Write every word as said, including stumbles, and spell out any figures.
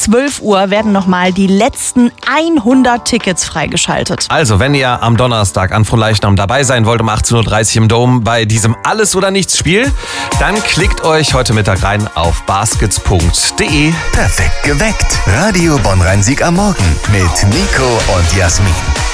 zwölf Uhr werden nochmal die letzten hundert Tickets freigeschaltet. Also, wenn ihr am Donnerstag an Fronleichnam dabei sein wollt um achtzehn Uhr dreißig im Dom bei diesem Alles-oder-Nichts-Spiel, dann klickt euch heute Mittag rein auf baskets punkt de. Perfekt geweckt. Radio Bonn-Rhein-Sieg am Morgen mit Nico und Jasmin.